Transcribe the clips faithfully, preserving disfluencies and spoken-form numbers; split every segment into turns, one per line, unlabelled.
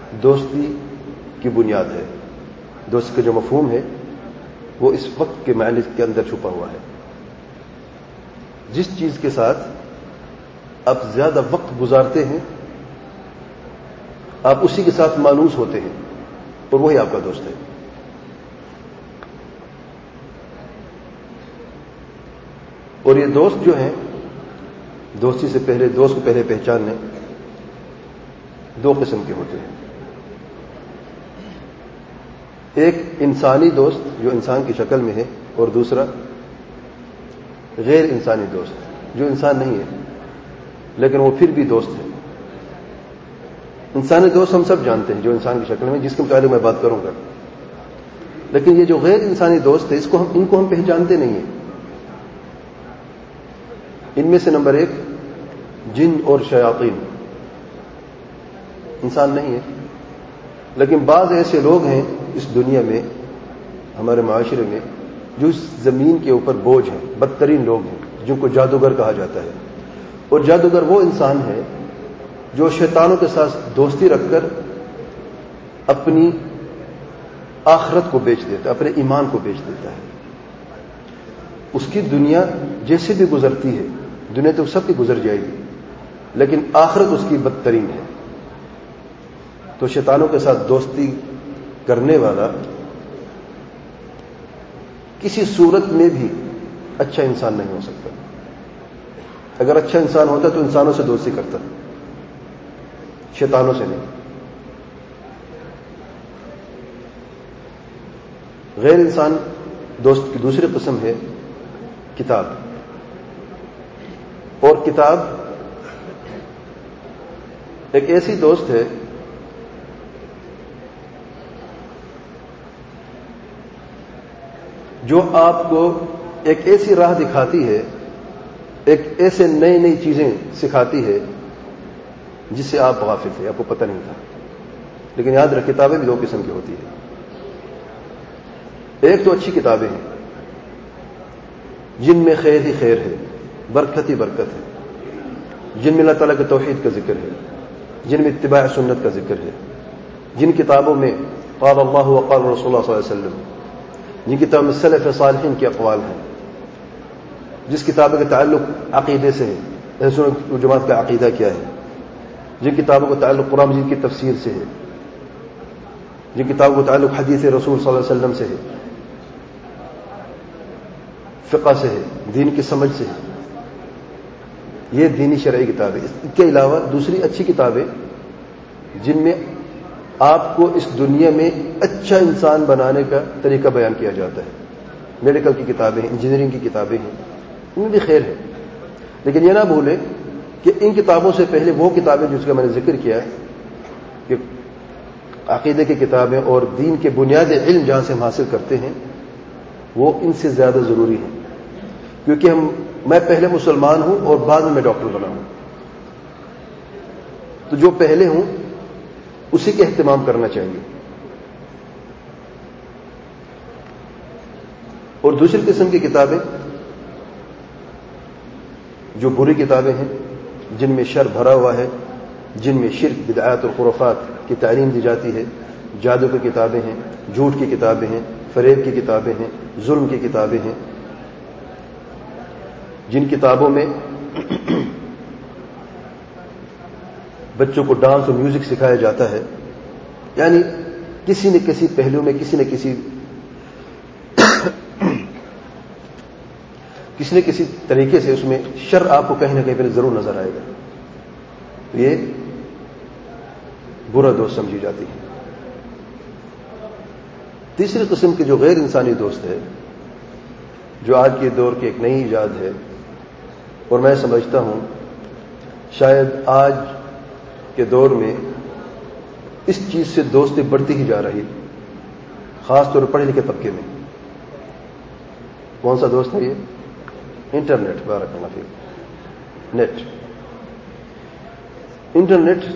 دوستی کی بنیاد ہے. دوست کا جو مفہوم ہے وہ اس وقت کے معنی کے اندر چھپا ہوا ہے. جس چیز کے ساتھ آپ زیادہ وقت گزارتے ہیں آپ اسی کے ساتھ مانوس ہوتے ہیں اور وہی آپ کا دوست ہے. اور یہ دوست جو ہیں دوستی سے پہلے دوست کو پہلے پہچاننے دو قسم کے ہوتے ہیں. ایک انسانی دوست جو انسان کی شکل میں ہے اور دوسرا غیر انسانی دوست جو انسان نہیں ہے لیکن وہ پھر بھی دوست ہے. انسانی دوست ہم سب جانتے ہیں جو انسان کی شکل میں جس کے متعلق میں بات کروں گا. لیکن یہ جو غیر انسانی دوست ہے اس کو ہم ان کو ہم پہچانتے نہیں ہیں. ان میں سے نمبر ایک جن اور شیاطین. انسان نہیں ہے لیکن بعض ایسے لوگ ہیں اس دنیا میں ہمارے معاشرے میں جو اس زمین کے اوپر بوجھ ہیں, بدترین لوگ ہیں جن کو جادوگر کہا جاتا ہے. اور جادوگر وہ انسان ہے جو شیطانوں کے ساتھ دوستی رکھ کر اپنی آخرت کو بیچ دیتا ہے, اپنے ایمان کو بیچ دیتا ہے. اس کی دنیا جیسے بھی گزرتی ہے, دنیا تو سب کی گزر جائے گی لیکن آخرت اس کی بدترین ہے. تو شیطانوں کے ساتھ دوستی کرنے والا کسی صورت میں بھی اچھا انسان نہیں ہو سکتا. اگر اچھا انسان ہوتا تو انسانوں سے دوستی کرتا, شیطانوں سے نہیں. غیر انسان دوست کی دوسری قسم ہے کتاب. اور کتاب ایک ایسی دوست ہے جو آپ کو ایک ایسی راہ دکھاتی ہے, ایک ایسے نئی نئی چیزیں سکھاتی ہے جس سے آپ غافل تھے, آپ کو پتہ نہیں تھا. لیکن یاد رکھ کتابیں بھی دو قسم کی ہوتی ہیں. ایک تو اچھی کتابیں ہیں جن میں خیر ہی خیر ہے, برکت ہی برکت ہے, جن میں اللہ تعالیٰ کے توحید کا ذکر ہے, جن میں اتباع سنت کا ذکر ہے, جن کتابوں میں قال اللہ وقال رسول اللہ صلی اللہ علیہ وسلم, جن کتابوں میں سلف صالحین کے اقوال ہیں, جس کتابوں کا تعلق عقیدے سے ہے, اہل سنت والجماعت کا عقیدہ کیا ہے, جن کتابوں کا تعلق قرآن مجید کی تفسیر سے ہے, جن کتابوں کا تعلق حدیث رسول صلی اللہ علیہ وسلم سے ہے, فقہ سے ہے, دین کی سمجھ سے ہے. یہ دینی شرعی کتابیں. اس کے علاوہ دوسری اچھی کتابیں جن میں آپ کو اس دنیا میں اچھا انسان بنانے کا طریقہ بیان کیا جاتا ہے. میڈیکل کی کتابیں ہیں, انجینئرنگ کی کتابیں ہیں, ان میں بھی خیر ہے. لیکن یہ نہ بھولیں کہ ان کتابوں سے پہلے وہ کتابیں جس کا میں نے ذکر کیا ہے کہ عقیدے کی کتابیں اور دین کے بنیادی علم جہاں سے ہم حاصل کرتے ہیں وہ ان سے زیادہ ضروری ہے. کیونکہ ہم میں پہلے مسلمان ہوں اور بعد میں میں ڈاکٹر بنا ہوں, تو جو پہلے ہوں اسی کے اہتمام کرنا چاہیے. اور دوسری قسم کی کتابیں جو بری کتابیں ہیں, جن میں شر بھرا ہوا ہے, جن میں شرک بدعات اور خرافات کی تعلیم دی جاتی ہے, جادو کی کتابیں ہیں, جھوٹ کی کتابیں ہیں, فریب کی کتابیں ہیں, ظلم کی کتابیں ہیں, جن کتابوں میں بچوں کو ڈانس اور میوزک سکھایا جاتا ہے. یعنی کسی نہ کسی پہلو میں کسی نہ کسی کسی نہ کسی طریقے سے اس میں شر آپ کو کہیں نہ کہیں پہ ضرور نظر آئے گا. تو یہ برا دوست سمجھی جاتی ہے. تیسری قسم کے جو غیر انسانی دوست ہے, جو آج کے دور کی ایک نئی ایجاد ہے, اور میں سمجھتا ہوں شاید آج کے دور میں اس چیز سے دوستی بڑھتی ہی جا رہی, خاص طور پر پڑھے لکھے طبقے میں. کون سا دوست ہے یہ؟ انٹرنیٹ. بارک اللہ فیک. نیٹ. انٹرنیٹ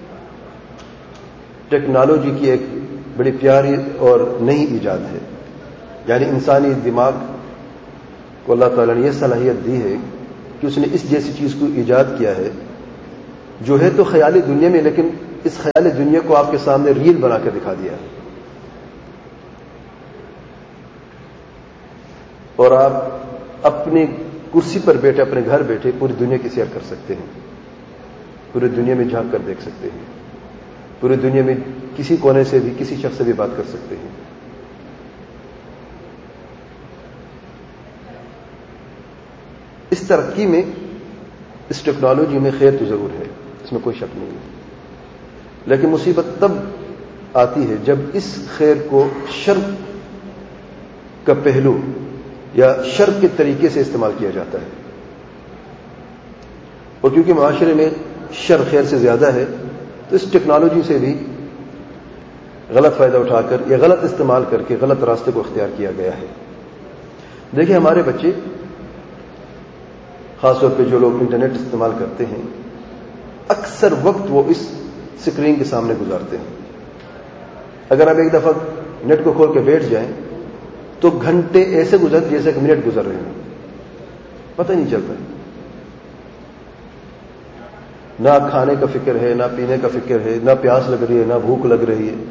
ٹیکنالوجی کی ایک بڑی پیاری اور نئی ایجاد ہے. یعنی انسانی دماغ کو اللہ تعالیٰ نے یہ صلاحیت دی ہے کہ اس نے اس جیسی چیز کو ایجاد کیا ہے جو ہے تو خیالی دنیا میں لیکن اس خیال دنیا کو آپ کے سامنے ریل بنا کے دکھا دیا اور آپ اپنی کرسی پر بیٹھے اپنے گھر بیٹھے پوری دنیا کی سیر کر سکتے ہیں، پوری دنیا میں جھانک کر دیکھ سکتے ہیں، پوری دنیا میں کسی کونے سے بھی کسی شخص سے بھی بات کر سکتے ہیں۔ اس ترقی میں، اس ٹیکنالوجی میں خیر تو ضرور ہے، اس میں کوئی شک نہیں ہے، لیکن مصیبت تب آتی ہے جب اس خیر کو شر کا پہلو یا شر کے طریقے سے استعمال کیا جاتا ہے، اور کیونکہ معاشرے میں شر خیر سے زیادہ ہے تو اس ٹیکنالوجی سے بھی غلط فائدہ اٹھا کر یا غلط استعمال کر کے غلط راستے کو اختیار کیا گیا ہے۔ دیکھیں ہمارے بچے، خاص طور پہ جو لوگ انٹرنیٹ استعمال کرتے ہیں، اکثر وقت وہ اس اسکرین کے سامنے گزارتے ہیں۔ اگر آپ ایک دفعہ نیٹ کو کھول کے بیٹھ جائیں تو گھنٹے ایسے گزر جیسے کہ منٹ گزر رہے ہیں، پتہ نہیں چلتا۔ نہ کھانے کا فکر ہے، نہ پینے کا فکر ہے، نہ پیاس لگ رہی ہے، نہ بھوک لگ رہی ہے۔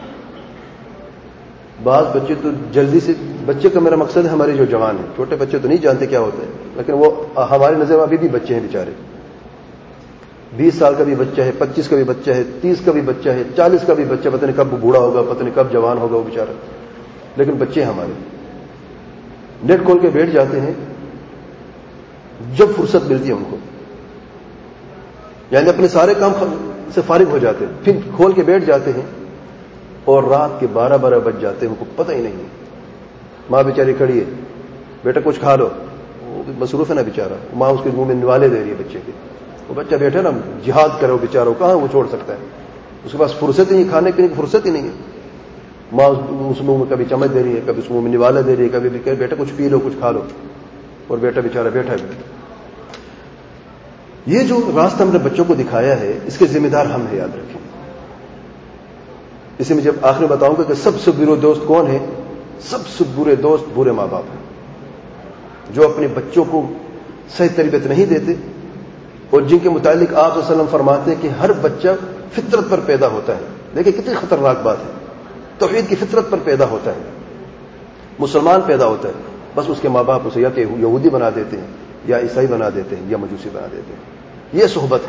بعض بچے تو جلدی سے، بچے کا میرا مقصد ہے ہمارے جو جوان ہیں، چھوٹے بچے تو نہیں جانتے کیا ہوتا ہے، لیکن وہ ہماری نظر میں ابھی بھی بچے ہیں بیچارے۔ بیس سال کا بھی بچہ ہے، پچیس کا بھی بچہ ہے، تیس کا بھی بچہ ہے، چالیس کا بھی بچہ، پتہ نہیں کب وہ بوڑھا ہوگا، پتہ نہیں کب جوان ہوگا وہ بیچارہ، لیکن بچے ہمارے نیٹ کھول کے بیٹھ جاتے ہیں جب فرصت ملتی ہے ان کو، یعنی اپنے سارے کام سے فارغ ہو جاتے ہیں، پھر کھول کے بیٹھ جاتے ہیں اور رات کے بارہ بارہ بج جاتے ہیں، ان کو پتہ ہی نہیں۔ ماں بیچاری کھڑی ہے، بیٹا کچھ کھا لو، وہ مصروف ہے نا بیچارہ، ماں اس کے منہ میں نوالے دے رہی ہے بچے کے، وہ بچہ بیٹھے نا جہاد کرو بیچارہ، کہاں وہ چھوڑ سکتا ہے، اس کے پاس فرصت ہی نہیں، کھانے پینے کی فرصت ہی نہیں ہے۔ ماں اس منہ میں کبھی چمچ دے رہی ہے، کبھی اس منہ میں نوالا دے رہی ہے، کبھی بھی کہ بیٹا کچھ پی لو، کچھ کھا لو، اور بیٹا بیچارہ بیٹھا ہے۔ یہ جو راستہ ہم نے بچوں کو دکھایا ہے، اس کے ذمہ دار ہم ہیں، یاد رکھیں۔ اسے میں جب آخر میں بتاؤں گا کہ سب سے برے دوست کون ہیں، سب سے برے دوست برے ماں باپ ہیں، جو اپنے بچوں کو صحیح تربیت نہیں دیتے، اور جن کے متعلق آپ صلی اللہ علیہ وسلم فرماتے ہیں کہ ہر بچہ فطرت پر پیدا ہوتا ہے۔ دیکھیں کتنی خطرناک بات ہے، توحید کی فطرت پر پیدا ہوتا ہے، مسلمان پیدا ہوتا ہے، بس اس کے ماں باپ اسے یا کہ یہودی بنا دیتے ہیں، یا عیسائی بنا دیتے ہیں، یا مجوسی بنا دیتے ہیں۔ یہ صحبت ہے،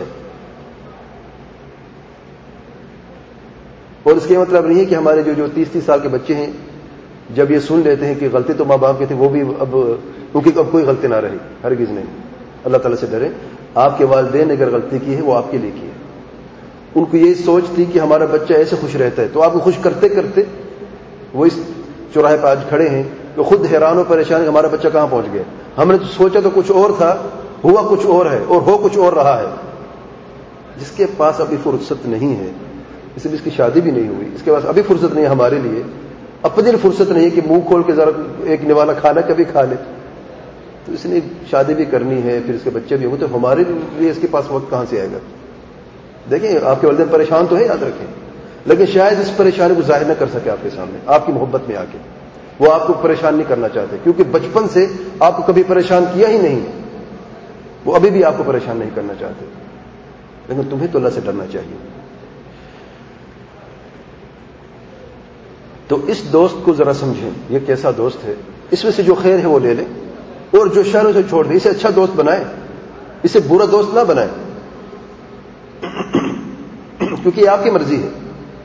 اور اس کا مطلب نہیں ہے کہ ہمارے جو جو تیس تیس سال کے بچے ہیں جب یہ سن لیتے ہیں کہ غلطی تو ماں باپ کی تھی، وہ بھی اب کیونکہ اب کوئی غلطی نہ رہی، ہرگز نہیں۔ اللہ تعالیٰ سے ڈریں، آپ کے والدین نے اگر غلطی کی ہے وہ آپ کے لیے کی ہے۔ ان کو یہ سوچ تھی کہ ہمارا بچہ ایسے خوش رہتا ہے، تو آپ کو خوش کرتے کرتے وہ اس چوراہے پہ آج کھڑے ہیں کہ خود حیران و پریشان کہ ہمارا بچہ کہاں پہنچ گیا۔ ہم نے تو سوچا تو کچھ اور تھا، ہوا کچھ اور ہے، اور ہو کچھ اور رہا ہے۔ جس کے پاس ابھی فرصت نہیں ہے، اس لیے اس کی شادی بھی نہیں ہوئی، اس کے پاس ابھی فرصت نہیں ہے ہمارے لیے، اپنے لیے فرصت نہیں ہے کہ منہ کھول کے ذرا ایک نوالا کھانا کبھی کھا لے، تو اس نے شادی بھی کرنی ہے، پھر اس کے بچے بھی ہوں، تو ہمارے لیے اس کے پاس وقت کہاں سے آئے گا؟ دیکھیں آپ کے والدین پریشان تو ہے، یاد رکھیں، لیکن شاید اس پریشانی کو ظاہر نہ کر سکے آپ کے سامنے، آپ کی محبت میں آ کے وہ آپ کو پریشان نہیں کرنا چاہتے، کیونکہ بچپن سے آپ کو کبھی پریشان کیا ہی نہیں، وہ ابھی بھی آپ کو پریشان نہیں کرنا چاہتے، لیکن تمہیں تو اللہ سے ڈرنا چاہیے۔ تو اس دوست کو ذرا سمجھیں، یہ کیسا دوست ہے، اس میں سے جو خیر ہے وہ لے لیں، اور جو شر اسے چھوڑ دیں، اسے اچھا دوست بنائیں، اسے برا دوست نہ بنائیں، کیونکہ یہ آپ کی مرضی ہے۔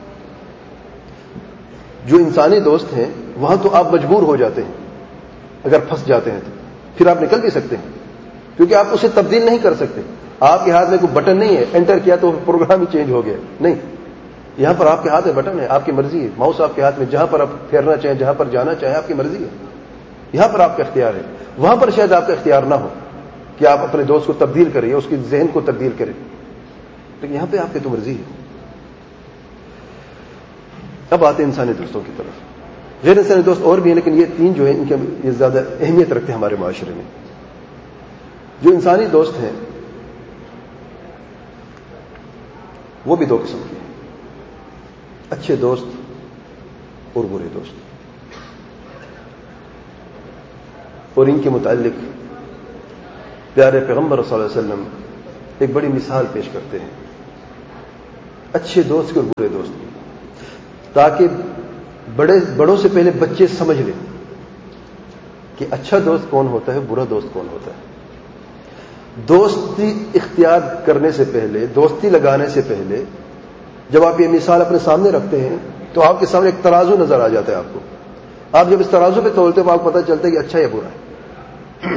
جو انسانی دوست ہیں وہاں تو آپ مجبور ہو جاتے ہیں، اگر پھنس جاتے ہیں تو پھر آپ نکل بھی سکتے ہیں، کیونکہ آپ اسے تبدیل نہیں کر سکتے، آپ کے ہاتھ میں کوئی بٹن نہیں ہے، انٹر کیا تو پروگرام ہی چینج ہو گیا، نہیں، یہاں پر آپ کے ہاتھ میں بٹن ہے، آپ کی مرضی ہے، ماؤس آپ کے ہاتھ میں، جہاں پر آپ پھیرنا چاہیں، جہاں پر جانا چاہیں، آپ کی مرضی ہے، یہاں پر آپ کا اختیار ہے۔ وہاں پر شاید آپ کا اختیار نہ ہو کہ آپ اپنے دوست کو تبدیل کریں یا اس کی ذہن کو تبدیل کریں، لیکن یہاں پہ آپ کی تو مرضی ہے۔ اب آتے ہیں انسانی دوستوں کی طرف۔ غیر انسانی دوست اور بھی ہیں، لیکن یہ تین جو ہیں ان کی یہ زیادہ اہمیت رکھتے ہیں ہمارے معاشرے میں۔ جو انسانی دوست ہیں وہ بھی دو قسم کے ہیں، اچھے دوست اور برے دوست، اور ان کے متعلق پیارے پیغمبر صلی اللہ علیہ وسلم ایک بڑی مثال پیش کرتے ہیں۔ اچھے دوست کی اور برے دوست کی، تاکہ بڑے بڑوں سے پہلے بچے سمجھ لیں کہ اچھا دوست کون ہوتا ہے، برا دوست کون ہوتا ہے۔ دوستی اختیار کرنے سے پہلے، دوستی لگانے سے پہلے جب آپ یہ مثال اپنے سامنے رکھتے ہیں تو آپ کے سامنے ایک ترازو نظر آ جاتا ہے آپ کو۔ آپ جب اس ترازو پہ تولتے ہو آپ کو پتہ چلتا ہے کہ اچھا یا برا ہے۔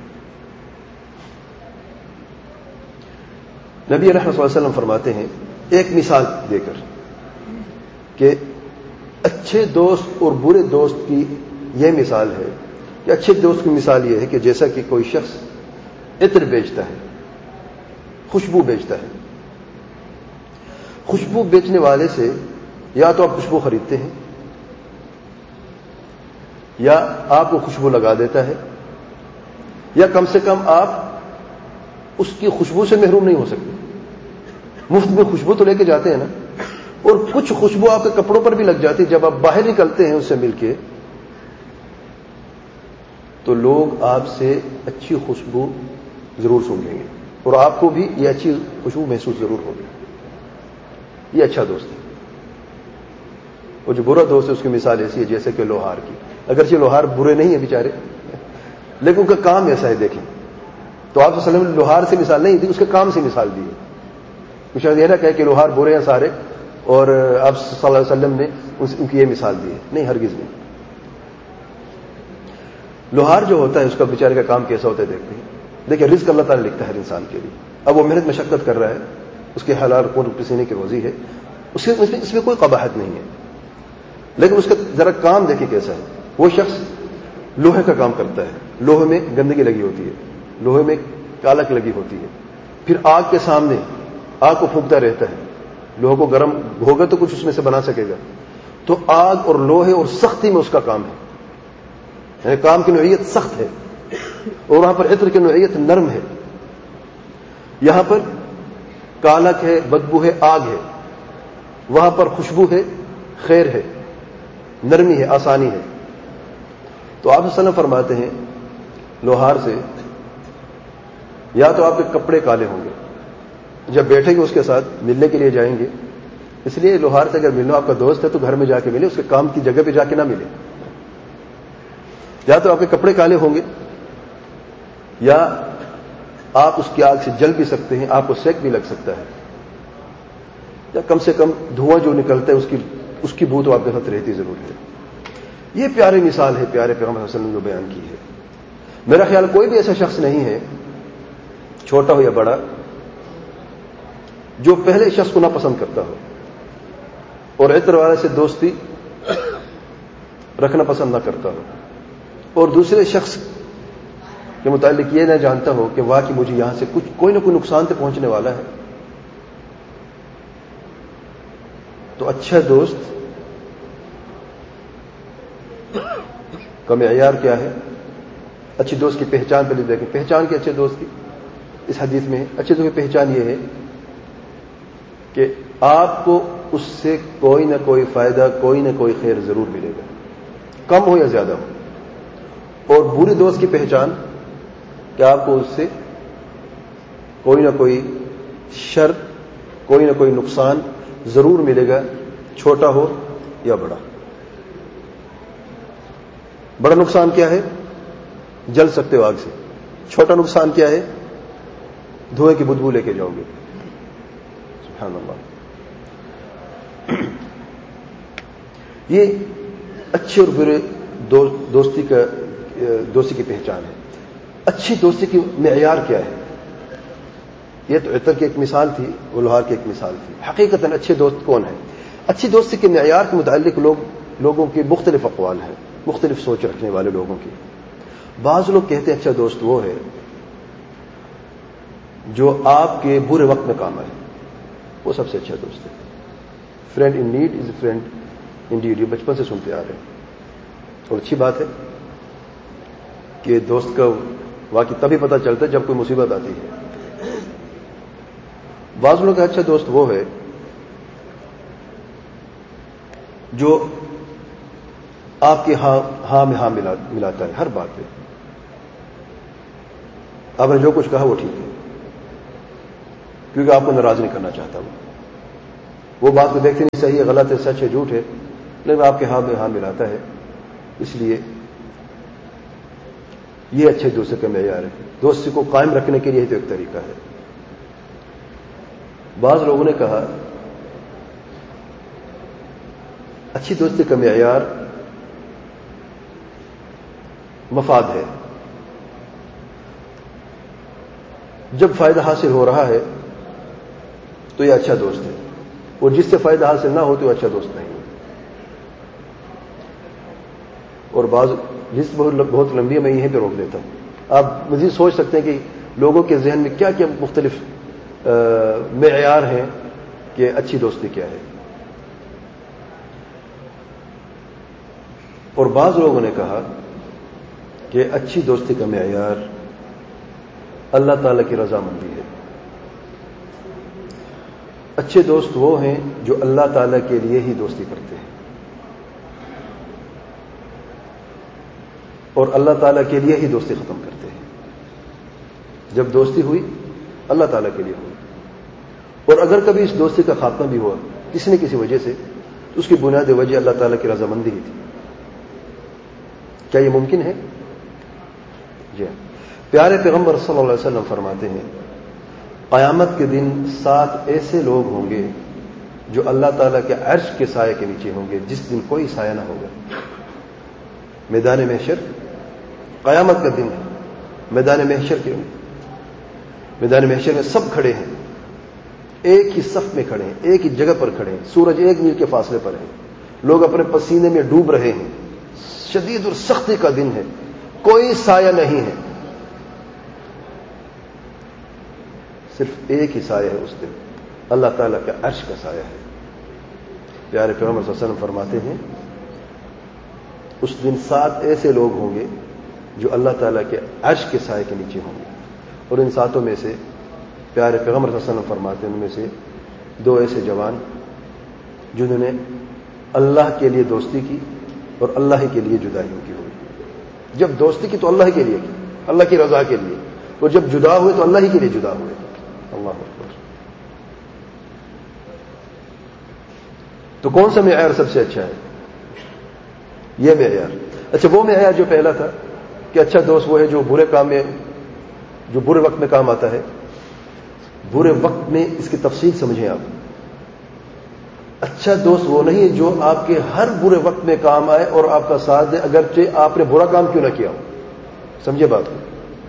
نبی رحمۃ اللہ علیہ وسلم فرماتے ہیں ایک مثال دے کر کہ اچھے دوست اور برے دوست کی یہ مثال ہے کہ اچھے دوست کی مثال یہ ہے کہ جیسا کہ کوئی شخص عطر بیچتا ہے، خوشبو بیچتا ہے، خوشبو بیچنے والے سے یا تو آپ خوشبو خریدتے ہیں یا آپ کو خوشبو لگا دیتا ہے، یا کم سے کم آپ اس کی خوشبو سے محروم نہیں ہو سکتے۔ مفت میں خوشبو تو لے کے جاتے ہیں نا، اور کچھ خوشبو آپ کے کپڑوں پر بھی لگ جاتی ہے۔ جب آپ باہر نکلتے ہیں اس سے مل کے تو لوگ آپ سے اچھی خوشبو ضرور سن لیں گے اور آپ کو بھی یہ اچھی خوشبو محسوس ضرور ہوگی۔ یہ اچھا دوست ہے۔ اور جو برا دوست ہے اس کی مثال ایسی ہے جیسے کہ لوہار کی۔ اگرچہ لوہار برے نہیں ہیں بیچارے، لیکن ان کا کام ایسا ہے۔ دیکھیں تو آپ صلی اللہ علیہ وسلم نے لوہار سے مثال نہیں دی، اس کے کام سے مثال دی ہے۔ شاید یہ نہ کہے کہ لوہار برے ہیں سارے اور آپ صلی اللہ علیہ وسلم نے ان کی یہ مثال دی ہے، نہیں، ہرگز نہیں۔ لوہار جو ہوتا ہے اس کا بیچارے کا کام کیسا ہوتا ہے دیکھتے ہیں۔ دیکھیں رزق اللہ تعالیٰ لکھتا ہے ہر انسان کے لیے، اب وہ محنت مشقت کر رہا ہے، اس کے حلال خون پسینے کی روزی ہے، اس میں اس میں کوئی قباحت نہیں ہے، لیکن اس کا ذرا کام دیکھیں کیسا ہے۔ وہ شخص لوہے کا کام کرتا ہے، لوہے میں گندگی لگی ہوتی ہے، لوہے میں کالک لگی ہوتی ہے، پھر آگ کے سامنے آگ کو پھونکتا رہتا ہے، لوہے کو گرم ہوگا تو کچھ اس میں سے بنا سکے گا۔ تو آگ اور لوہے اور سختی میں اس کا کام ہے، یعنی کام کی نوعیت سخت ہے، اور وہاں پر عطر کی نوعیت نرم ہے۔ یہاں پر کالک ہے، بدبو ہے، آگ ہے، وہاں پر خوشبو ہے، خیر ہے، نرمی ہے، آسانی ہے۔ تو آپ صلی اللہ علیہ وسلم فرماتے ہیں لوہار سے یا تو آپ کے کپڑے کالے ہوں گے، جب بیٹھیں گے اس کے ساتھ ملنے کے لیے جائیں گے، اس لیے لوہار سے اگر ملنا آپ کا دوست ہے تو گھر میں جا کے ملے، اس کے کام کی جگہ پہ جا کے نہ ملے۔ یا تو آپ کے کپڑے کالے ہوں گے یا آپ اس کی آگ سے جل بھی سکتے ہیں، آپ کو سیک بھی لگ سکتا ہے، یا کم سے کم دھواں جو نکلتا ہے اس کی اس کی بو تو آپ کے ساتھ رہتی ضرور ہے۔ یہ پیاری مثال ہے پیارے پیغمبر صلی اللہ علیہ وسلم نے جو بیان کی ہے۔ میرا خیال کوئی بھی ایسا شخص نہیں ہے چھوٹا ہو یا بڑا جو پہلے شخص کو نہ پسند کرتا ہو اور عطر والے سے دوستی رکھنا پسند نہ کرتا ہو، اور دوسرے شخص کے متعلق یہ نہ جانتا ہو کہ واقعی مجھے یہاں سے کچھ کوئی نہ کوئی نقصان تو پہنچنے والا ہے۔ تو اچھا دوست کا معیار کیا ہے؟ اچھے دوست کی پہچان پہلے دیکھیں، پہچان کی اچھے دوست کی اس حدیث میں اچھے دوست کی پہچان یہ ہے کہ آپ کو اس سے کوئی نہ کوئی فائدہ، کوئی نہ کوئی خیر ضرور ملے گا، کم ہو یا زیادہ ہو۔ اور برے دوست کی پہچان کہ آپ کو اس سے کوئی نہ کوئی شر، کوئی نہ کوئی نقصان ضرور ملے گا، چھوٹا ہو یا بڑا۔ بڑا نقصان کیا ہے؟ جل سکتے ہو آگ سے۔ چھوٹا نقصان کیا ہے؟ دھوئے کی بدبو لے کے جاؤ گے۔ سبحان اللہ۔ یہ اچھے اور برے دوستی کا دوستی کی پہچان ہے۔ اچھی دوستی کی معیار کیا ہے؟ یہ تو عطر کی ایک مثال تھی، وہ لوہار کی ایک مثال تھی۔ حقیقتاً اچھے دوست کون ہیں؟ اچھی دوستی کے معیار کے متعلق لوگ لوگوں کی مختلف اقوال ہیں، مختلف سوچ رکھنے والے لوگوں کی۔ بعض لوگ کہتے ہیں اچھا دوست وہ ہے جو آپ کے برے وقت میں کام آئے، وہ سب سے اچھا دوست ہے۔ Friend in need is a friend in dead, یہ بچپن سے سنتے آ رہے ہیں، اور اچھی بات ہے کہ دوست کا واقعی تبھی پتہ چلتا ہے جب کوئی مصیبت آتی ہے۔ بعض لوگوں کا اچھا دوست وہ ہے جو آپ کے ہاں ہاں میں ہاں ملا ملاتا ہے ہر بات پہ، آپ نے جو کچھ کہا وہ ٹھیک ہے، کیونکہ آپ کو ناراض نہیں کرنا چاہتا وہ۔ وہ بات کو دیکھتے نہیں صحیح ہے غلط ہے سچ ہے جھوٹ ہے، لیکن آپ کے ہاں میں ہاں ملاتا ہے. اس لیے یہ اچھے دوستی کا معیار ہے. دوستی کو قائم رکھنے کے لیے تو ایک طریقہ ہے. بعض لوگوں نے کہا اچھی دوستی کا معیار مفاد ہے. جب فائدہ حاصل ہو رہا ہے تو یہ اچھا دوست ہے، اور جس سے فائدہ حاصل نہ ہو تو یہ اچھا دوست نہیں ہے. اور بعض لسٹ بہت لمبی ہے، میں یہیں پہ روک دیتا ہوں. آپ مزید سوچ سکتے ہیں کہ لوگوں کے ذہن میں کیا کیا مختلف معیار ہیں کہ اچھی دوستی کیا ہے. اور بعض لوگوں نے کہا کہ اچھی دوستی کا معیار اللہ تعالی کی رضامندی ہے. اچھے دوست وہ ہیں جو اللہ تعالی کے لیے ہی دوستی کرتے ہیں، اور اللہ تعالیٰ کے لیے ہی دوستی ختم کرتے ہیں. جب دوستی ہوئی اللہ تعالیٰ کے لیے ہوئی، اور اگر کبھی اس دوستی کا خاتمہ بھی ہوا کسی نہ کسی وجہ سے تو اس کی بنیادی وجہ اللہ تعالیٰ کی رضامندی ہی تھی. کیا یہ ممکن ہے؟ جی. پیارے پیغمبر صلی اللہ علیہ وسلم فرماتے ہیں قیامت کے دن سات ایسے لوگ ہوں گے جو اللہ تعالیٰ کے عرش کے سائے کے نیچے ہوں گے جس دن کوئی سایہ نہ ہوگا. میدان محشر قیامت کا دن ہے. میدان محشر کے میدان محشر میں سب کھڑے ہیں، ایک ہی صف میں کھڑے ہیں، ایک ہی جگہ پر کھڑے ہیں، سورج ایک میل کے فاصلے پر ہے، لوگ اپنے پسینے میں ڈوب رہے ہیں، شدید اور سختی کا دن ہے، کوئی سایہ نہیں ہے، صرف ایک ہی سایہ ہے اس دن، اللہ تعالیٰ کا عرش کا سایہ ہے. پیارے پیغمبر صلی اللہ علیہ وسلم فرماتے ہیں اس دن سات ایسے لوگ ہوں گے جو اللہ تعالیٰ کے عرش کے سائے کے نیچے ہوں گے، اور ان ساتوں میں سے پیارے پیغمبر صلی اللہ علیہ وسلم فرماتے ہیں ان میں سے دو ایسے جوان جنہوں نے اللہ کے لیے دوستی کی اور اللہ کے لیے جدائیوں کی ہوئی. جب دوستی کی تو اللہ کے لیے کی، اللہ کی رضا کے لیے، اور جب جدا ہوئے تو اللہ ہی کے لیے جدا ہوئے. اللہ اکبر. تو کون سا معیار سب سے اچھا ہے؟ یہ معیار. اچھا وہ معیار جو پہلا تھا کہ اچھا دوست وہ ہے جو برے کام میں جو برے وقت میں کام آتا ہے. برے وقت میں اس کی تفصیل سمجھیں آپ. اچھا دوست وہ نہیں ہے جو آپ کے ہر برے وقت میں کام آئے اور آپ کا ساتھ دے اگرچہ آپ نے برا کام کیوں نہ کیا ہو. سمجھے بات کو؟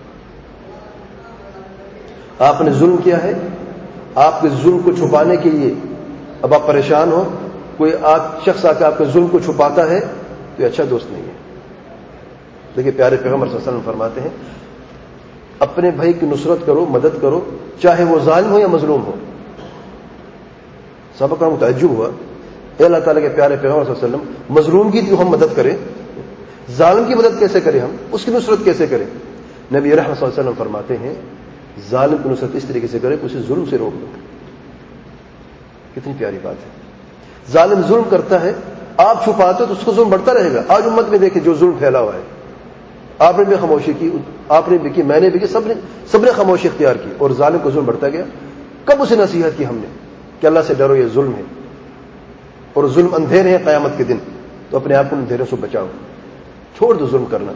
آپ نے ظلم کیا ہے، آپ کے ظلم کو چھپانے کے لیے اب آپ پریشان ہو، کوئی آپ شخص آ کے آپ کے ظلم کو چھپاتا ہے تو یہ اچھا دوست نہیں ہے. دیکھیے پیارے پیغمبر صلی اللہ علیہ وسلم فرماتے ہیں اپنے بھائی کی نصرت کرو، مدد کرو، چاہے وہ ظالم ہو یا مظلوم ہو. صحابہ کرام متعجب ہوا، اے اللہ تعالیٰ کے پیارے پیغمبر صلی اللہ علیہ وسلم مظلوم کی تو ہم مدد کریں، ظالم کی مدد کیسے کریں، ہم اس کی نصرت کیسے کریں؟ نبی رحمت صلی اللہ علیہ وسلم فرماتے ہیں ظالم کی نصرت اس طریقے سے کرے کہ اسے ظلم سے روک دو. کتنی پیاری بات ہے. ظالم ظلم کرتا ہے، آپ چھپاتے تو اس کو ظلم بڑھتا رہے گا. آج امت میں دیکھیں جو ظلم پھیلا ہوا ہے، آپ نے بھی خاموشی کی، آپ نے بھی کی، میں نے بھی کی، سب نے سب نے خاموشی اختیار کی اور ظالم کو ظلم بڑھتا گیا. کب اسے نصیحت کی ہم نے کہ اللہ سے ڈرو، یہ ظلم ہے اور ظلم اندھیرے ہیں قیامت کے دن، تو اپنے آپ کو اندھیروں سے بچاؤ، چھوڑ دو ظلم کرنا.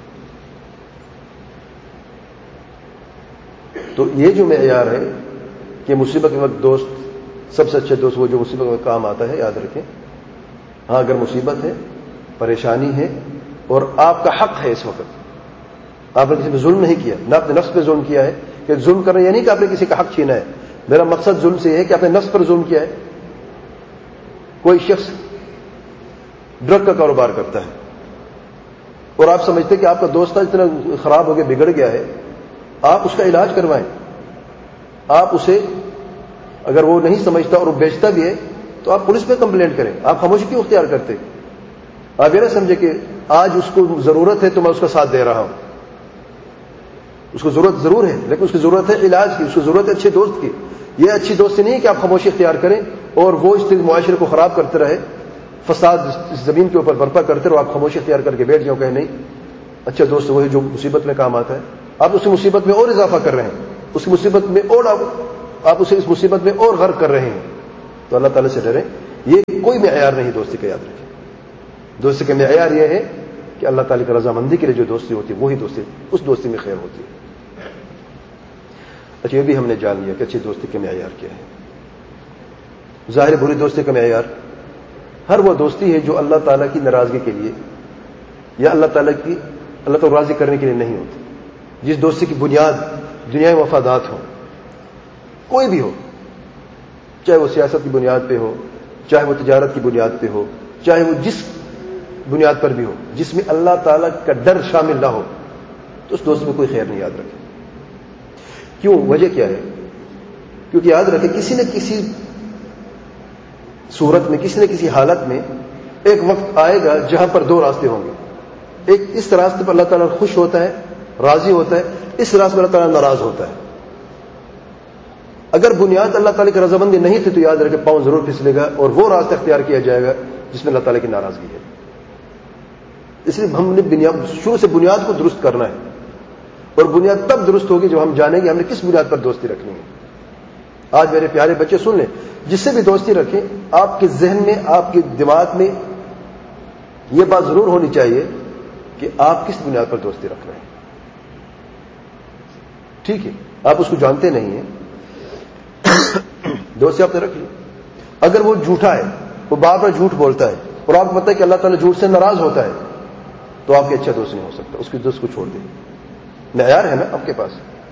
تو یہ جو معیار ہے کہ مصیبت کے وقت دوست سب سے اچھے دوست وہ جو مصیبت کے وقت کام آتا ہے، یاد رکھیں. ہاں اگر مصیبت ہے، پریشانی ہے اور آپ کا حق ہے، اس وقت آپ نے کسی پہ ظلم نہیں کیا، نہ اپنے نفس پہ ظلم کیا ہے. کہ ظلم کرنا یہ نہیں کہ آپ نے کسی کا حق چھینا ہے، میرا مقصد ظلم سے یہ ہے کہ آپ نے نفس پر ظلم کیا ہے. کوئی شخص ڈرگ کا کاروبار کرتا ہے اور آپ سمجھتے ہیں کہ آپ کا دوست اتنا خراب ہو گیا، بگڑ گیا ہے، آپ اس کا علاج کروائیں. آپ اسے اگر وہ نہیں سمجھتا اور وہ بیچتا بھی ہے تو آپ پولیس پہ کمپلینٹ کریں. آپ خاموشی کیوں اختیار کرتے؟ آپ یہ نہ سمجھے کہ آج اس کو ضرورت ہے تو میں اس کا ساتھ دے رہا ہوں. اس کو ضرورت ضرور ہے لیکن اس کی ضرورت ہے علاج کی، اس کو ضرورت ہے اچھے دوست کی. یہ اچھی دوستی نہیں ہے کہ آپ خاموشی اختیار کریں اور وہ اس معاشرے کو خراب کرتے رہے، فساد اس زمین کے اوپر برپا کرتے رہو، آپ خاموشی اختیار کر کے بیٹھ جاؤ کہ نہیں. اچھا دوست وہی جو مصیبت میں کام آتا ہے. آپ اس مصیبت میں اور اضافہ کر رہے ہیں، اس کی مصیبت میں اور آپ, آپ اسے اس مصیبت میں اور غرق کر رہے ہیں. تو اللہ تعالیٰ سے ڈریں. یہ کوئی معیار نہیں دوستی کا, یاد رکھیں. دوستی کا معیار یہ ہے کہ اللہ تعالیٰ کی رضامندی کے لیے جو دوستی ہوتی ہے وہی دوستی, اس دوستی میں خیر ہوتی ہے. اچھا, یہ بھی ہم نے جان لیا کہ اچھی دوستی کا معیار کیا ہے. ظاہر بری دوستی کا معیار ہر وہ دوستی ہے جو اللہ تعالیٰ کی ناراضگی کے لیے یا اللہ تعالیٰ کی اللہ کو راضی کرنے کے لیے نہیں ہوتی. جس دوستی کی بنیاد دنیائی مفادات ہو, کوئی بھی ہو, چاہے وہ سیاست کی بنیاد پہ ہو, چاہے وہ تجارت کی بنیاد پہ ہو, چاہے وہ جس بنیاد پر بھی ہو, جس میں اللہ تعالیٰ کا ڈر شامل نہ ہو, تو اس دوست میں کوئی خیر نہیں. یاد رکھیں. کیوں؟ وجہ کیا ہے؟ کیونکہ یاد رکھیں کسی نہ کسی صورت میں, کسی نہ کسی حالت میں ایک وقت آئے گا جہاں پر دو راستے ہوں گے. ایک اس راستے پر اللہ تعالیٰ خوش ہوتا ہے, راضی ہوتا ہے, اس راستے پر اللہ تعالیٰ ناراض ہوتا ہے. اگر بنیاد اللہ تعالیٰ کی رضامندی نہیں تھی تو یاد رکھے پاؤں ضرور پھسلے گا اور وہ راستہ اختیار کیا جائے گا جس میں اللہ تعالیٰ کی ناراضگی ہے. اس لیے ہم نے شروع سے بنیاد کو درست کرنا ہے, اور بنیاد تب درست ہوگی جب ہم جانیں گے ہم نے کس بنیاد پر دوستی رکھنی ہے. آج میرے پیارے بچے سن لیں, جس سے بھی دوستی رکھیں آپ کے ذہن میں, آپ کے دماغ میں یہ بات ضرور ہونی چاہیے کہ آپ کس بنیاد پر دوستی رکھ رہے ہیں. ٹھیک ہے, آپ اس کو جانتے نہیں ہیں, دوستی آپ نے رکھ لی. اگر وہ جھوٹا ہے, وہ بار بار جھوٹ بولتا ہے اور آپ کو پتہ ہے کہ اللہ تعالیٰ جھوٹ سے ناراض ہوتا ہے, تو آپ کے اچھا دوست نہیں ہو سکتا. اس کی دوست کو چھوڑ دیں. معیار ہے نا آپ کے پاس.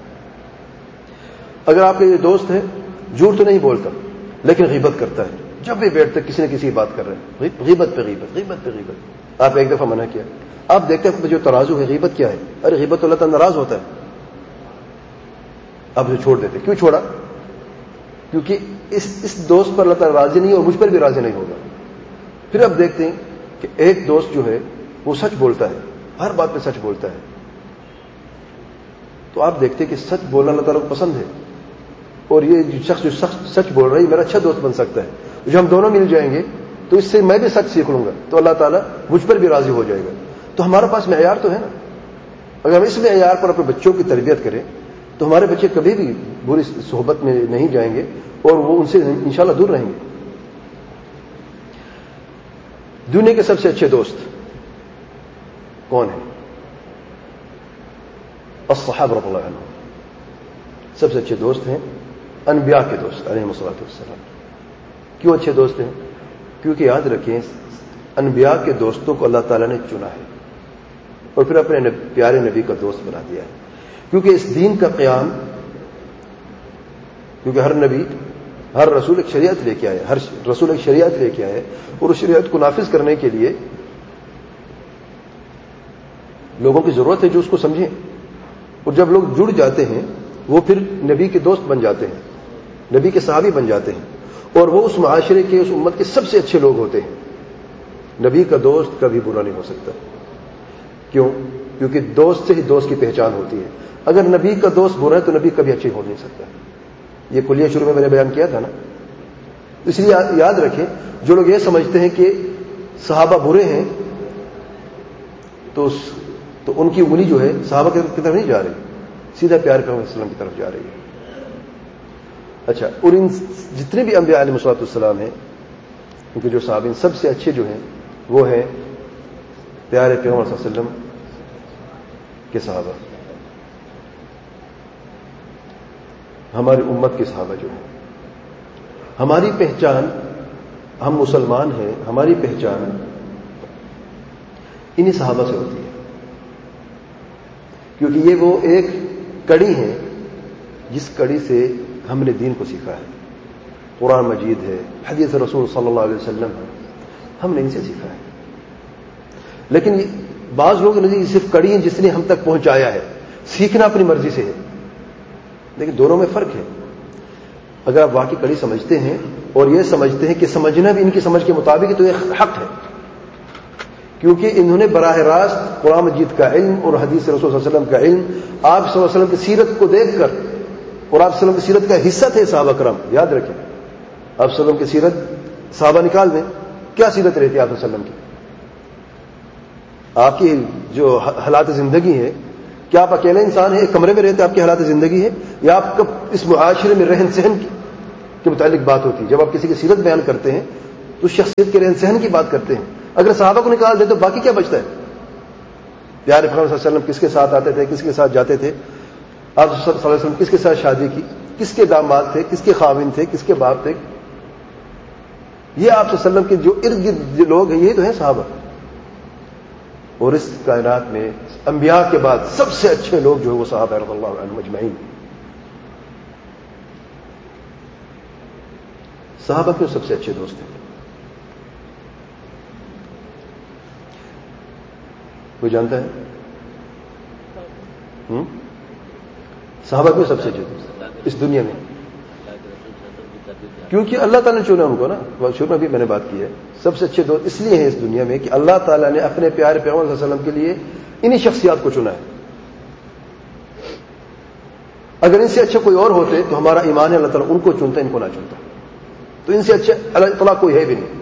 اگر آپ کا یہ دوست ہے جھوٹ تو نہیں بولتا لیکن غیبت کرتا ہے, جب بھی بیٹھتے کسی نہ کسی کی بات کر رہے ہیں, غیبت پہ غیبت, غیبت پہ غیبت. آپ ایک دفعہ منع کیا, آپ دیکھتے ہیں جو ترازو ہے غیبت کیا ہے, ارے غیبت اللہ تعالیٰ ناراض ہوتا ہے, آپ اسے چھوڑ دیتے. کیوں چھوڑا؟ کیونکہ اس اس دوست پر اللہ تعالیٰ راضی نہیں اور مجھ پر بھی راضی نہیں ہوگا. پھر آپ دیکھتے ہیں کہ ایک دوست جو ہے وہ سچ بولتا ہے, ہر بات پہ سچ بولتا ہے, تو آپ دیکھتے ہیں کہ سچ بولنا اللہ تعالیٰ کو پسند ہے, اور یہ جو شخص جو سچ بول رہا ہے میرا اچھا دوست بن سکتا ہے. جو ہم دونوں مل جائیں گے تو اس سے میں بھی سچ سیکھ لوں گا, تو اللہ تعالیٰ مجھ پر بھی راضی ہو جائے گا. تو ہمارے پاس معیار تو ہے نا. اگر ہم اس معیار پر اپنے بچوں کی تربیت کریں تو ہمارے بچے کبھی بھی بری صحبت میں نہیں جائیں گے اور وہ ان سے انشاءاللہ دور رہیں گے. دنیا کے سب سے اچھے دوست کون ہیں؟ الصحابہ رضی اللہ عنہم. سب سے اچھے دوست ہیں انبیاء کے دوست علیہ الصلوۃ والسلام. کیوں اچھے دوست ہیں؟ کیونکہ یاد رکھیں انبیاء کے دوستوں کو اللہ تعالیٰ نے چنا ہے اور پھر اپنے پیارے نبی کا دوست بنا دیا ہے. کیونکہ اس دین کا قیام, کیونکہ ہر نبی ہر رسول ایک شریعت لے کے آئے, ہر رسول ایک شریعت لے کے آئے, اور اس شریعت کو نافذ کرنے کے لیے لوگوں کی ضرورت ہے جو اس کو سمجھیں. اور جب لوگ جڑ جاتے ہیں وہ پھر نبی کے دوست بن جاتے ہیں, نبی کے صحابی بن جاتے ہیں, اور وہ اس معاشرے کے, اس امت کے سب سے اچھے لوگ ہوتے ہیں. نبی کا دوست کبھی برا نہیں ہو سکتا. کیوں؟ کیونکہ دوست سے ہی دوست کی پہچان ہوتی ہے. اگر نبی کا دوست برا ہے تو نبی کبھی اچھے ہو نہیں سکتا. یہ کلیہ شروع میں میں نے بیان کیا تھا نا. اس لیے یاد رکھیں جو لوگ یہ سمجھتے ہیں کہ صحابہ برے ہیں تو تو ان کی انگلی جو ہے صحابہ کی طرف نہیں جا رہی, سیدھا پیار پیغمبر صلی اللہ علیہ وسلم کی طرف جا رہی ہے. اچھا, اور ان جتنے بھی انبیاء علیہ الصلوۃ والسلام ہیں ان کے جو صحابین سب سے اچھے جو ہیں وہ ہیں پیارے پیغمبر صلی اللہ علیہ وسلم کے صحابہ. ہماری امت کے صحابہ جو ہیں, ہماری پہچان, ہم مسلمان ہیں, ہماری پہچان انہی صحابہ سے ہوتی ہے. کیونکہ یہ وہ ایک کڑی ہے جس کڑی سے ہم نے دین کو سیکھا ہے. قرآن مجید ہے, حدیث رسول صلی اللہ علیہ وسلم ہے, ہم نے ان سے سیکھا ہے. لیکن بعض لوگ نہیں, صرف کڑی ہیں جس نے ہم تک پہنچایا ہے, سیکھنا اپنی مرضی سے ہے. لیکن دونوں میں فرق ہے. اگر آپ واقعی کڑی سمجھتے ہیں اور یہ سمجھتے ہیں کہ سمجھنا بھی ان کی سمجھ کے مطابق ہے تو یہ حق ہے, کیونکہ انہوں نے براہ راست قرآن مجید کا علم اور حدیث رسول صلی اللہ علیہ وسلم کا علم آپ صلی اللہ علیہ وسلم کی سیرت کو دیکھ کر, اور آپ صلی اللہ علیہ وسلم کی سیرت کا حصہ تھے صحابہ کرام. یاد رکھیں آپ صلی اللہ علیہ وسلم کی سیرت صحابہ نکال دیں, کیا سیرت رہتی ہے آپ صلی اللہ علیہ وسلم کی؟ آپ کی جو حالات زندگی ہے, کیا آپ اکیلے انسان ہیں, ایک کمرے میں رہتے آپ کی حالات زندگی ہے, یا آپ کا اس معاشرے میں رہن سہن کی کے متعلق بات ہوتی ہے. جب آپ کسی کی سیرت بیان کرتے ہیں تو شخصیت کے رہن سہن کی بات کرتے ہیں. اگر صحابہ کو نکال دیں تو باقی کیا بچتا ہے؟ پیارے پیغمبر صلی اللہ علیہ وسلم کس کے ساتھ آتے تھے, کس کے ساتھ جاتے تھے, آپ صلی اللہ علیہ وسلم کس کے ساتھ شادی کی, کس کے داماد تھے, کس کے خاوند تھے, کس کے باپ تھے. یہ آپ صلی اللہ علیہ وسلم کے جو ارد گرد جو لوگ ہیں یہ تو ہیں صحابہ. اور اس کائنات میں انبیاء کے بعد سب سے اچھے لوگ جو ہے وہ صحابہ رضی اللہ عنہم اجمعین. صحابہ کے سب سے اچھے دوست ہیں. کوئی جانتا ہے ہم؟ صحابہ کے سب سے اچھے دوست اس دنیا میں, کیونکہ اللہ تعالیٰ نے چنا ان کو نا. شروع میں بھی میں نے بات کی ہے, سب سے اچھے دوست اس لیے ہیں اس دنیا میں کہ اللہ تعالیٰ نے اپنے پیارے پیغمبر صلی اللہ علیہ وسلم کے لیے انہی شخصیات کو چنا ہے. اگر ان سے اچھے کوئی اور ہوتے تو ہمارا ایمان ہے اللہ تعالیٰ ان کو چنتا, ان کو نہ چنتا. تو ان سے اچھے اللہ تعالیٰ کوئی ہے بھی نہیں.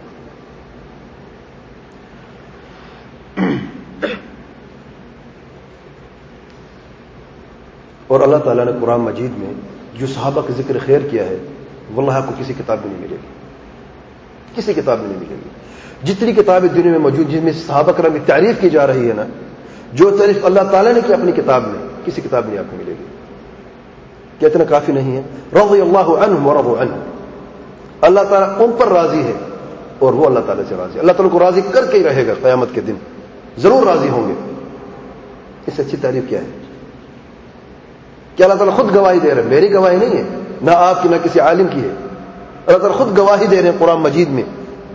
اور اللہ تعالیٰ نے قرآن مجید میں جو صحابہ کا ذکر خیر کیا ہے واللہ آپ کو کسی کتاب میں نہیں ملے گی, کسی کتاب میں نہیں ملے گی. جتنی کتابیں دنیا میں موجود جن میں صحابہ کرام کی تعریف کی جا رہی ہے نا, جو تعریف اللہ تعالیٰ نے کی اپنی کتاب میں, کسی کتاب میں آپ کو ملے گی. کیا اتنا کافی نہیں ہے؟ رضی اللہ عنہم ورضوا عنہ, اللہ تعالیٰ ان پر راضی ہے اور وہ اللہ تعالیٰ سے راضی ہے. اللہ تعالیٰ کو راضی کر کے ہی رہے گا قیامت کے دن, ضرور راضی ہوں گے. اس سے اچھی تعریف کیا ہے؟ کہ اللہ تعالیٰ خود گواہی دے رہے ہیں, میری گواہی نہیں ہے, نہ آپ کی نہ کسی عالم کی ہے. اللہ تعالیٰ خود گواہی دے رہے ہیں قرآن مجید میں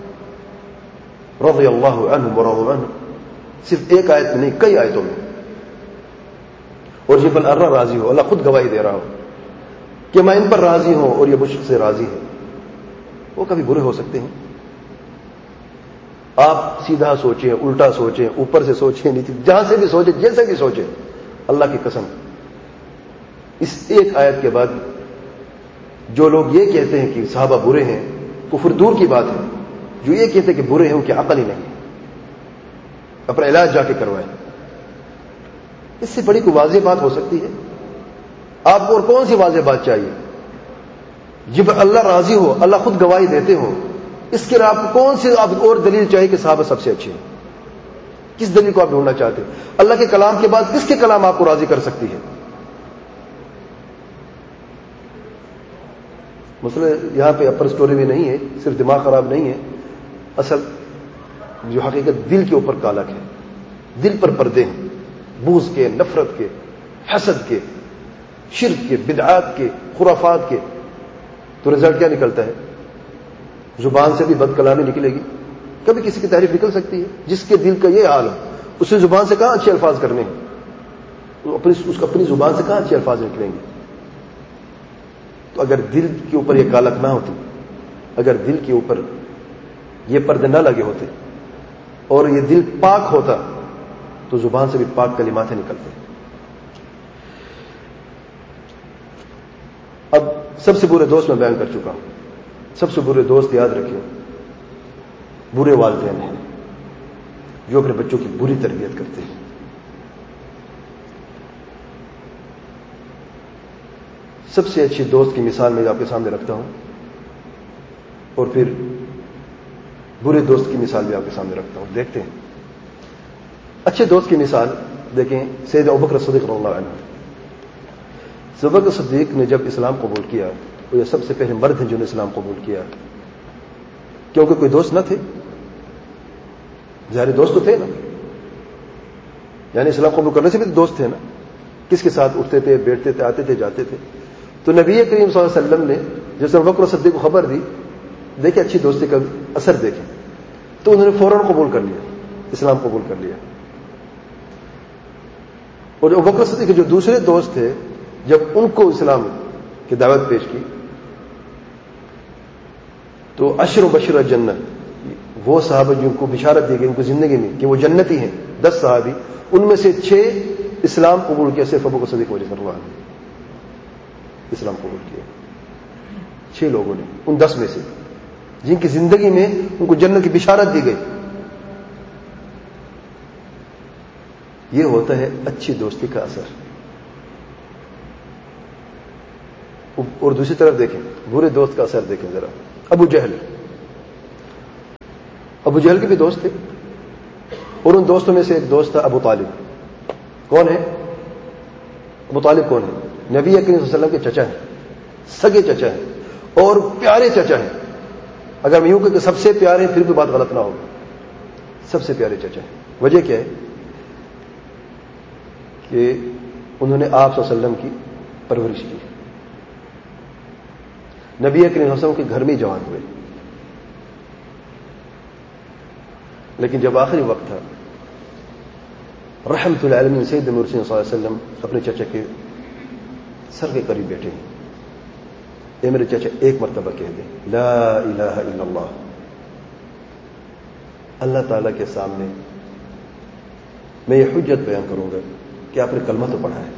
رضی اللہ عنہم ورضوا عنہ, صرف ایک آیت میں نہیں کئی آیتوں میں. اور جب اللہ راضی ہو, اللہ خود گواہی دے رہا ہو کہ میں ان پر راضی ہوں اور یہ مجھ سے راضی ہے. وہ کبھی برے ہو سکتے ہیں. آپ سیدھا سوچیں, الٹا سوچیں, اوپر سے سوچیں, نیچے جہاں سے بھی سوچیں, جیسے بھی سوچیں, اللہ کی قسم اس ایک آیت کے بعد جو لوگ یہ کہتے ہیں کہ صحابہ برے ہیں, کفر دور کی بات ہے. جو یہ کہتے ہیں کہ برے ہیں ان کی عقل ہی نہیں, اپنا علاج جا کے کروائیں. اس سے بڑی کوئی واضح بات ہو سکتی ہے؟ آپ کو اور کون سی واضح بات چاہیے؟ جب اللہ راضی ہو, اللہ خود گواہی دیتے ہو, اس کے آپ کو کون سی آپ اور دلیل چاہیے کہ صحابہ سب سے اچھے ہیں؟ کس دلیل کو آپ ڈھونڈنا چاہتے ہیں؟ اللہ کے کلام کے بعد کس کے کلام آپ کو راضی کر سکتی ہے؟ مسئلہ یہاں پہ اپر سٹوری میں نہیں ہے, صرف دماغ خراب نہیں ہے, اصل جو حقیقت دل کے اوپر کالک ہے. دل پر پردے ہیں, بغض کے, نفرت کے, حسد کے, شرک کے, بدعات کے, خرافات کے. تو رزلٹ کیا نکلتا ہے؟ زبان سے بھی بد کلامی نکلے گی. کبھی کسی کی تعریف نکل سکتی ہے جس کے دل کا یہ حال ہے, اس نے زبان سے کہاں اچھے الفاظ کرنے ہیں, اپنی اس کو اپنی زبان سے کہاں اچھے الفاظ نکلیں گے؟ تو اگر دل کے اوپر یہ کالک نہ ہوتی, اگر دل کے اوپر یہ پردے نہ لگے ہوتے اور یہ دل پاک ہوتا تو زبان سے بھی پاک کلمات نکلتے. اب سب سے برے دوست میں بیان کر چکا ہوں. سب سے برے دوست یاد رکھیں برے والدین ہیں جو اپنے بچوں کی بری تربیت کرتے ہیں. سب سے اچھی دوست کی مثال میں آپ کے سامنے رکھتا ہوں, اور پھر برے دوست کی مثال بھی آپ کے سامنے رکھتا ہوں. دیکھتے ہیں اچھے دوست کی مثال دیکھیں. سید ابوبکر صدیق رضی اللہ عنہ. ابوبکر صدیق نے جب اسلام قبول کیا, وہ یہ سب سے پہلے مرد ہیں جنہوں نے اسلام قبول کیا, کیونکہ کوئی دوست نہ تھے. ظاہر دوست تو تھے نا, یعنی اسلام قبول کرنے سے بھی دوست تھے نا. کس کے ساتھ اٹھتے تھے, بیٹھتے تھے, آتے تھے, جاتے تھے. تو نبی کریم صلی اللہ علیہ وسلم نے جیسے ابوبکر صدیق کو خبر دی, دیکھیں اچھی دوستی کا اثر دیکھیں, تو انہوں نے فوراً قبول کر لیا, اسلام قبول کر لیا. اور ابوبکر صدیق کے جو دوسرے دوست تھے, جب ان کو اسلام کی دعوت پیش کی تو عشر و بشر جنت, وہ صحابہ جن کو بشارت دی گئی ان کو زندگی میں کہ وہ جنتی ہیں, دس صحابی, ان میں سے چھ اسلام قبول کیا. صرف ابوبکر صدیق رضی اللہ عنہ اسلام قبول کیا. چھ لوگوں نے ان دس میں سے جن کی زندگی میں ان کو جنت کی بشارت دی گئی. یہ ہوتا ہے اچھی دوستی کا اثر. اور دوسری طرف دیکھیں برے دوست کا اثر دیکھیں ذرا. ابو جہل ابو جہل کے بھی دوست تھے, اور ان دوستوں میں سے ایک دوست تھا ابو طالب. کون ہے ابو طالب؟ کون ہے؟ نبی اکرم صلی اللہ علیہ وسلم کے چچا ہیں, سگے چچا ہیں اور پیارے چچا ہیں. اگر میں یوں کہ سب سے پیارے پھر بھی بات غلط نہ ہوگی, سب سے پیارے چچا ہیں. وجہ کیا ہے کہ انہوں نے آپ صلی اللہ علیہ وسلم کی پرورش کی. نبی اکرم صلی اللہ علیہ وسلم کے گھر میں جوان ہوئے, لیکن جب آخری وقت تھا رحمت العالمین سید مرسل صلی اللہ علیہ وسلم اپنے چچا کے سر کے قریب بیٹھے ہیں. اے میرے چچا ایک مرتبہ کہہ دیں لا الہ الا اللہ, اللہ تعالی کے سامنے میں یہ حجت بیان کروں گا کہ آپ نے کلمہ تو پڑھا ہے,